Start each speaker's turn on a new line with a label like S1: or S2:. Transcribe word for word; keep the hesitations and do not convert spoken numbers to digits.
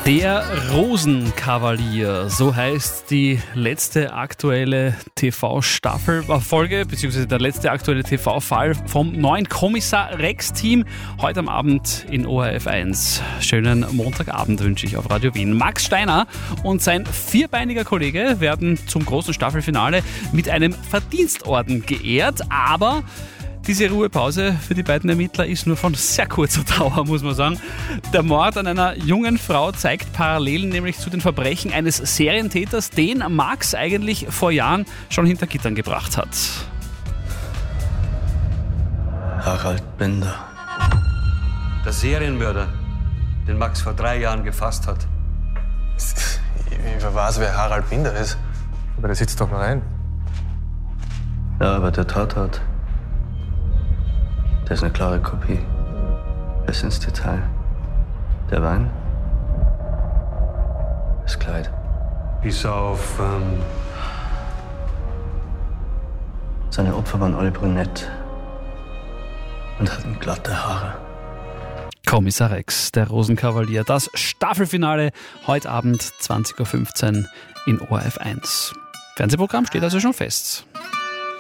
S1: Der Rosenkavalier, so heißt die letzte aktuelle T V-Staffelfolge, beziehungsweise der letzte aktuelle T V-Fall vom neuen Kommissar Rex-Team. Heute am Abend in O R F eins. Schönen Montagabend wünsche ich auf Radio Wien. Max Steiner und sein vierbeiniger Kollege werden zum großen Staffelfinale mit einem Verdienstorden geehrt, aber diese Ruhepause für die beiden Ermittler ist nur von sehr kurzer Dauer, muss man sagen. Der Mord an einer jungen Frau zeigt Parallelen nämlich zu den Verbrechen eines Serientäters, den Max eigentlich vor Jahren schon hinter Gittern gebracht hat.
S2: Harald Binder.
S3: Der Serienmörder, den Max vor drei Jahren gefasst hat.
S2: Ich weiß, wer Harald Binder ist.
S4: Aber der sitzt doch noch ein.
S2: Ja, aber der Tatort, der ist eine klare Kopie. Bis ins Detail. Der Wein, das Kleid.
S3: Bis auf, ähm...
S2: Seine Opfer waren alle brünett und hatten glatte Haare.
S1: Kommissar Rex, der Rosenkavalier, das Staffelfinale heute Abend zwanzig Uhr fünfzehn in O R F eins. Fernsehprogramm steht also schon fest.